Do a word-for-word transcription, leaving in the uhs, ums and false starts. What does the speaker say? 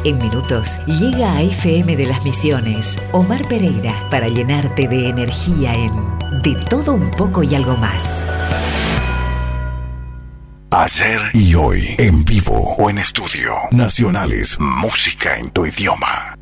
En minutos llega a F M de las Misiones Omar Pereira para llenarte de energía en De Todo Un Poco y Algo Más. Ayer y hoy, en vivo o en estudio. Nacionales, música en tu idioma.